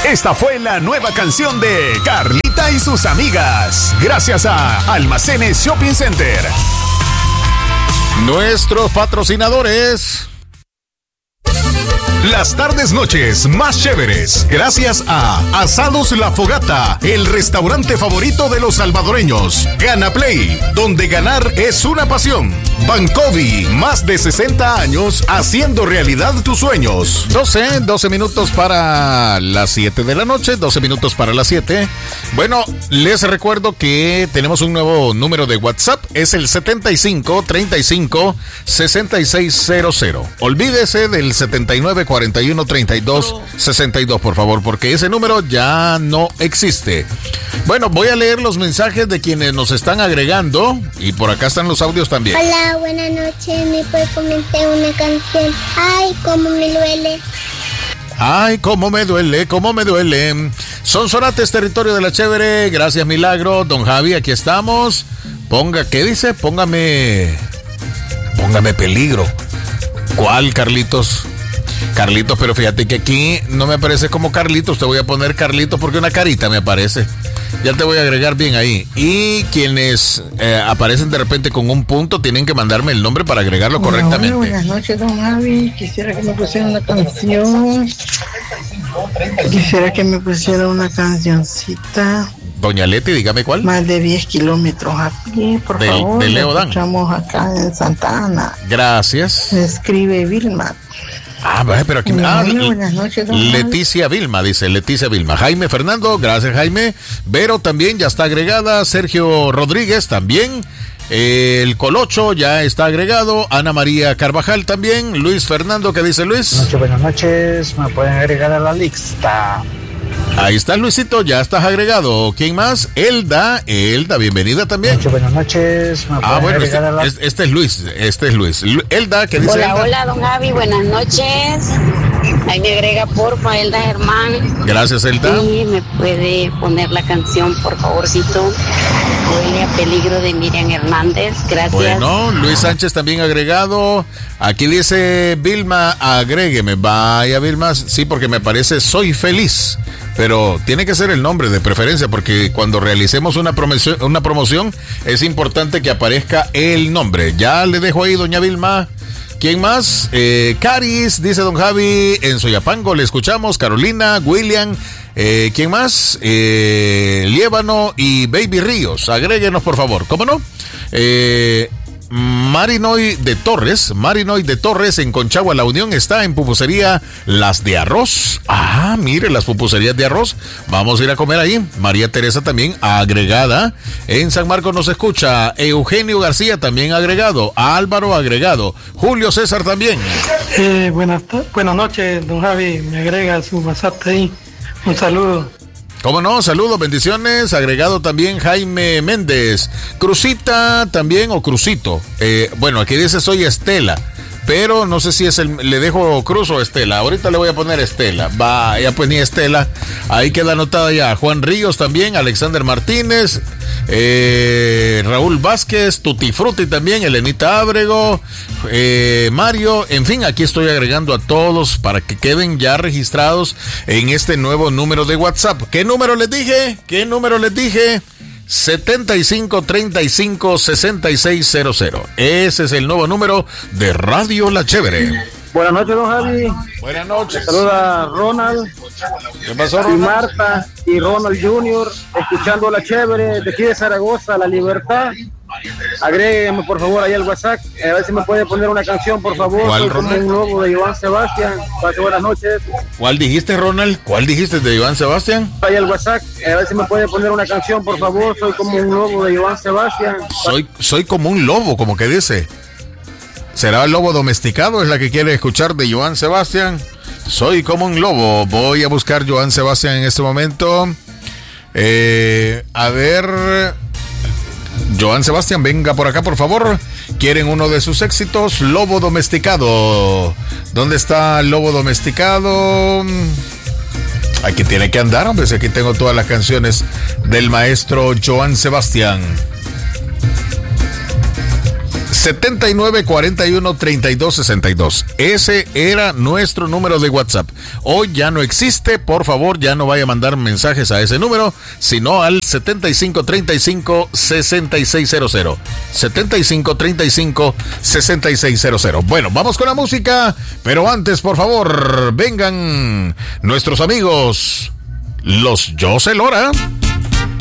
Esta fue la nueva canción de Carlita y sus amigas. Gracias a Almacenes Shopping Center. Nuestros patrocinadores. Las tardes noches más chéveres, gracias a Asados La Fogata, el restaurante favorito de los salvadoreños. Gana Play, donde ganar es una pasión. Bancovi, más de 60 años haciendo realidad tus sueños. 12 minutos para las 7 de la noche, 12 minutos para las 7. Bueno, les recuerdo que tenemos un nuevo número de WhatsApp, es el 7535-6600. Olvídese del 7941-3262, por favor, porque ese número ya no existe. Bueno, voy a leer los mensajes de quienes nos están agregando y por acá están los audios también. Hola, buenas noches, ¿me puede comentar una canción? Ay, cómo me duele. Ay, cómo me duele, cómo me duele. Sonsonates, territorio de la chévere. Gracias, Milagro. Don Javi, aquí estamos. ¿Qué dice? Póngame peligro. ¿Cuál, Carlitos? Carlitos, pero fíjate que aquí no me aparece como Carlitos. Te voy a poner Carlitos porque una carita me aparece. Ya te voy a agregar bien ahí. Y quienes aparecen de repente con un punto tienen que mandarme el nombre para agregarlo correctamente. Buenas noches, don Javi. Quisiera que me pusiera una canción. Quisiera que me pusiera una cancioncita. Doña Leti, dígame cuál. Más de 10 kilómetros a pie, por favor. De Leo Dan. Estamos acá en Santa Ana. Gracias. Me escribe Vilma. Pero aquí buenas noches, Leticia Vilma, dice Leticia Vilma. Jaime Fernando, gracias Jaime. Vero también ya está agregada. Sergio Rodríguez también. El Colocho ya está agregado. Ana María Carvajal también. Luis Fernando, ¿qué dice Luis? Buenas noches, me pueden agregar a la lista. Ahí está Luisito, ya estás agregado. ¿Quién más? Elda, bienvenida también. Buenas noches, me pueden agregar a la... este es Luis. Elda, ¿qué dice Elda? Hola, don Javi, buenas noches. Ahí me agrega, porfa, Elda Germán. Gracias, Elda. Y me puede poner la canción, por favorcito. Huele a peligro, de Miriam Hernández. Gracias. Bueno, Luis Sánchez también agregado. Aquí dice Vilma, agrégueme. Vaya, Vilma, sí, porque me parece Soy Feliz. Pero tiene que ser el nombre de preferencia, porque cuando realicemos una promoción es importante que aparezca el nombre. Ya le dejo ahí, doña Vilma. ¿Quién más? Caris, dice don Javi, en Soyapango le escuchamos. Carolina, William, ¿quién más? Liébano y Baby Ríos. Agréguenos, por favor. ¿Cómo no? Marinoy de Torres en Conchagua, La Unión, está en pupusería Las de Arroz. Mire, las pupuserías de arroz. Vamos a ir a comer ahí. María Teresa también agregada. En San Marcos nos escucha. Eugenio García también agregado. Álvaro agregado. Julio César también. Buenas noches, don Javi. Me agrega su WhatsApp ahí. Un saludo. ¿Cómo no? Saludos, bendiciones. Agregado también Jaime Méndez. Crucita también o Crucito. Bueno, aquí dice soy Estela. Pero no sé si es le dejo Cruz o Estela. Ahorita le voy a poner Estela. Ya pues ni Estela. Ahí queda anotada ya. Juan Ríos también. Alexander Martínez. Raúl Vázquez. Tutti Frutti también. Elenita Ábrego. Mario. En fin, aquí estoy agregando a todos para que queden ya registrados en este nuevo número de WhatsApp. ¿Qué número les dije? 7535-6600. Ese es el nuevo número de Radio La Chévere. Buenas noches, don Javi. Buenas noches. Saluda a Ronald. ¿Qué pasó, Ronald? Y Marta y Ronald Jr. escuchando La Chévere de aquí de Zaragoza, La Libertad. Agrégueme por favor ahí al WhatsApp, a ver si me puede poner una canción, por favor. ¿Cuál, Soy Ronald? como un lobo de Joan Sebastián. Buenas noches. ¿Cuál dijiste, Ronald? ¿Cuál dijiste de Joan Sebastián? Ahí al WhatsApp, a ver si me puede poner una canción, por favor. Soy como un lobo de Joan Sebastián. Soy como un lobo, como que dice. ¿Será el lobo domesticado? ¿Es la que quiere escuchar de Joan Sebastián? Soy como un lobo. Voy a buscar Joan Sebastián en este momento. A ver... Joan Sebastián, venga por acá, por favor. ¿Quieren uno de sus éxitos? Lobo domesticado. ¿Dónde está el lobo domesticado? Aquí tiene que andar, hombre. Aquí tengo todas las canciones del maestro Joan Sebastián. 7941-3262. Ese era nuestro número de WhatsApp. Hoy ya no existe. Por favor, ya no vaya a mandar mensajes a ese número, sino al 7535-6600. 7535-6600. Bueno, vamos con la música, pero antes, por favor, vengan nuestros amigos, los José Lora.